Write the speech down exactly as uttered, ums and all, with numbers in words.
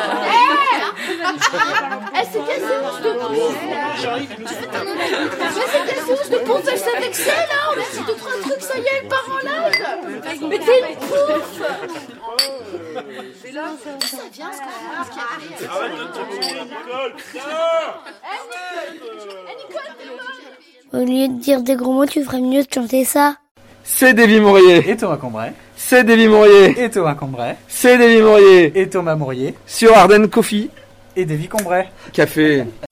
Eh, c'est quelle séance de pouf? Mais c'est quelle séance de pouf? Elle savait que c'est là. On a dit deux, trois trucs, ça y est, elle part en live. Mais t'es une pouf. Ça vient, ce qu'on a. Arrête de te tourner la Nicole, putain. Eh, Nicole, t'es moche. Au lieu de dire des gros mots, tu ferais mieux de chanter ça. C'est Davy Mourier. Et Thomas Combray. C'est Davy Mourier. Et Thomas Combray. C'est Davy Mourier. Et Thomas Mourier. Sur Ardennes Coffee. Et Davy Combray. Café.